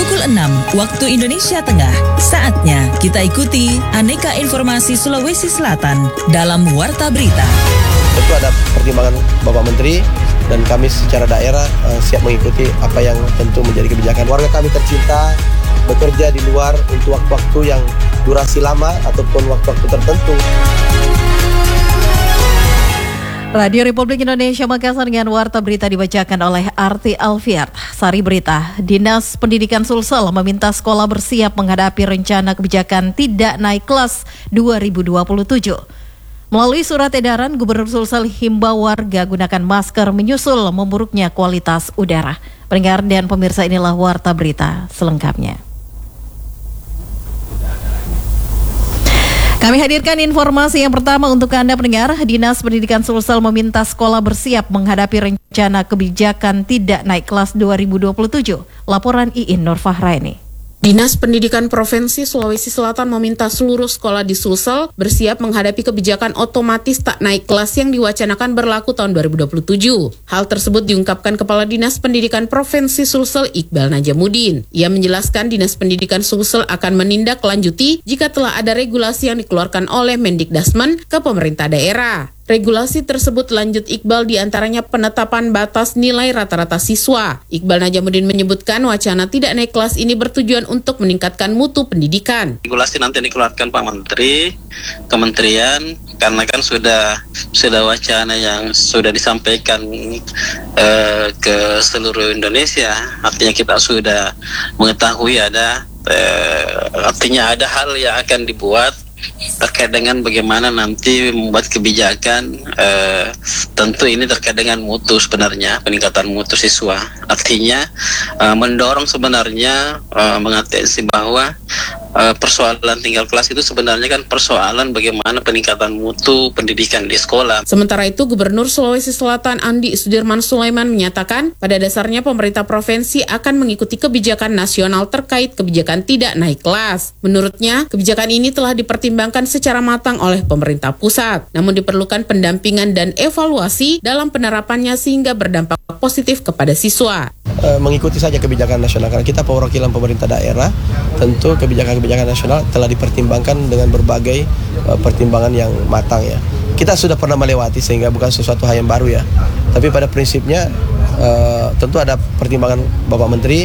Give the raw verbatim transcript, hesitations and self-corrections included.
Pukul enam waktu Indonesia Tengah. Saatnya kita ikuti aneka informasi Sulawesi Selatan dalam Warta Berita. Tentu ada pertimbangan Bapak Menteri dan kami secara daerah uh, siap mengikuti apa yang tentu menjadi kebijakan. Warga kami tercinta bekerja di luar untuk waktu-waktu yang durasi lama ataupun waktu-waktu tertentu. Radio Republik Indonesia Makassar dengan Warta Berita dibacakan oleh Arti Alfiat. Sari Berita, Dinas Pendidikan Sulsel meminta sekolah bersiap menghadapi rencana kebijakan tidak naik kelas dua ribu dua puluh tujuh. Melalui surat edaran, Gubernur Sulsel himbau warga gunakan masker menyusul memburuknya kualitas udara. Pendengar dan pemirsa, inilah Warta Berita selengkapnya. Kami hadirkan informasi yang pertama untuk Anda pendengar. Dinas Pendidikan Sulsel meminta sekolah bersiap menghadapi rencana kebijakan tidak naik kelas dua ribu dua puluh tujuh. Laporan Iin Nurfahraini. Dinas Pendidikan Provinsi Sulawesi Selatan meminta seluruh sekolah di Sulsel bersiap menghadapi kebijakan otomatis tak naik kelas yang diwacanakan berlaku tahun dua ribu dua puluh tujuh. Hal tersebut diungkapkan Kepala Dinas Pendidikan Provinsi Sulsel Iqbal Najamuddin. Ia menjelaskan Dinas Pendidikan Sulsel akan menindaklanjuti jika telah ada regulasi yang dikeluarkan oleh Mendikdasmen ke pemerintah daerah. Regulasi tersebut, lanjut Iqbal, diantaranya penetapan batas nilai rata-rata siswa. Iqbal Najamuddin menyebutkan wacana tidak naik kelas ini bertujuan untuk meningkatkan mutu pendidikan. Regulasi nanti dikeluarkan Pak Menteri, Kementerian, karena kan sudah sudah wacana yang sudah disampaikan uh, ke seluruh Indonesia. Artinya kita sudah mengetahui ada, uh, artinya ada hal yang akan dibuat terkait dengan bagaimana nanti membuat kebijakan. eh, tentu ini terkait dengan mutu sebenarnya, peningkatan mutu siswa. Artinya eh, mendorong sebenarnya eh, mengatensi bahwa eh, persoalan tinggal kelas itu sebenarnya kan persoalan bagaimana peningkatan mutu pendidikan di sekolah. Sementara itu, Gubernur Sulawesi Selatan Andi Sudirman Sulaiman menyatakan pada dasarnya pemerintah provinsi akan mengikuti kebijakan nasional terkait kebijakan tidak naik kelas. Menurutnya, kebijakan ini telah dipertimbangkan secara matang oleh pemerintah pusat. Namun diperlukan pendampingan dan evaluasi dalam penerapannya sehingga berdampak positif kepada siswa. E, mengikuti saja kebijakan nasional karena kita perwakilan pemerintah daerah, tentu kebijakan-kebijakan nasional telah dipertimbangkan dengan berbagai e, pertimbangan yang matang ya. Kita sudah pernah melewati sehingga bukan sesuatu hal yang baru ya. Tapi pada prinsipnya e, tentu ada pertimbangan Bapak Menteri